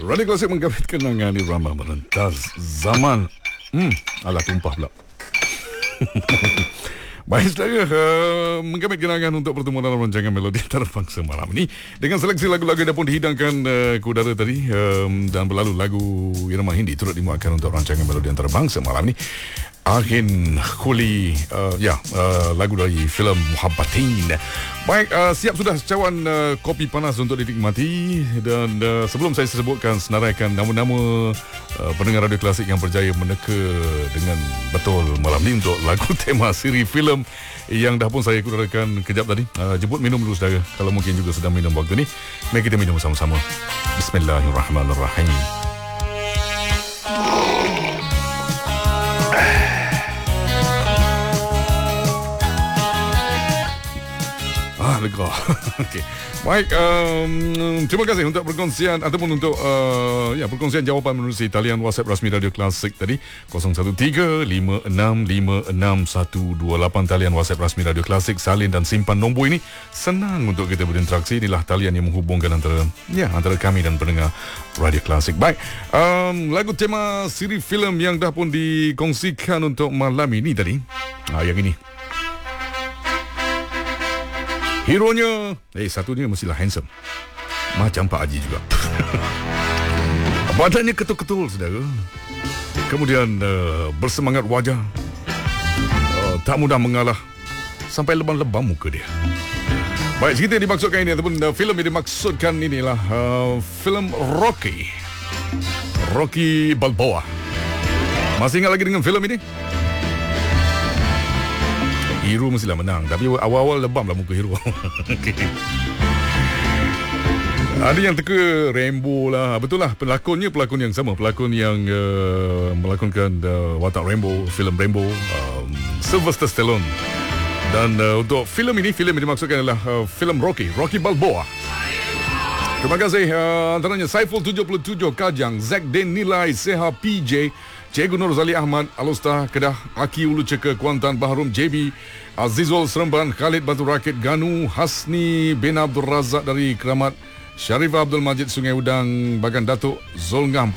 Radio Klasik menggabit kenangan irama merentas zaman. Alah tumpah pula. Baik saudara, menggabit kenangan untuk pertemuan dalam rancangan Melodi Antarabangsa malam ini dengan seleksi lagu-lagu yang dah pun dihidangkan ke udara tadi, dan berlalu lagu irama Hindi turut dimuatkan untuk rancangan Melodi Antarabangsa malam ini. Akin Khuli, lagu dari filem Muhabbatin. Baik, siap sudah cawan kopi panas untuk dinikmati. Dan sebelum saya sebutkan senaraikan nama-nama pendengar Radio Klasik yang berjaya meneka dengan betul malam ini untuk lagu tema siri filem yang dah pun saya kudarakan kejap tadi. Jemput minum dulu saudara, kalau mungkin juga sedang minum waktu ni. Mari kita minum sama-sama. Bismillahirrahmanirrahim. Lega. Okey. Baik, terima kasih untuk perkongsian ataupun untuk perkongsian jawapan menerusi talian WhatsApp rasmi Radio Klasik tadi 0135656128 talian WhatsApp rasmi Radio Klasik. Salin dan simpan nombor ini, senang untuk kita berinteraksi. Inilah talian yang menghubungkan antara kami dan pendengar Radio Klasik. Baik, lagu tema siri filem yang dah pun dikongsikan untuk malam ini tadi, yang ini. Hero-nya, satunya mestilah handsome. Macam Pak Haji juga. Badannya ketul-ketul, saudara. Kemudian bersemangat wajah. Tak mudah mengalah. Sampai lebam-lebam muka dia. Baik, cerita yang dimaksudkan ini ataupun filem yang dimaksudkan inilah filem Rocky. Rocky Balboa. Masih ingat lagi dengan filem ini? Hero mestilah menang, tapi awal-awal lebam lah muka hero. Okay. Ada yang teka Rambo lah. Betul lah, pelakon yang sama. Pelakon yang melakonkan watak Rambo, filem Rambo, Sylvester Stallone. Dan untuk filem ini, filem yang dimaksudkan adalah filem Rocky Balboa. Terima kasih antaranya Saiful 77 Kajang, Zack Den Nilai, Seha PJ, Cikgu Nur Zali Ahmad, Alusta Kedah, Aki Ulu Ceka, Kuantan Baharum, JB, Azizul Seremban, Khalid Batu Rakit, Ganu, Hasni bin Abdul Razak dari Keramat, Sharifah Abdul Majid Sungai Udang, Bagan Datuk, Zolngam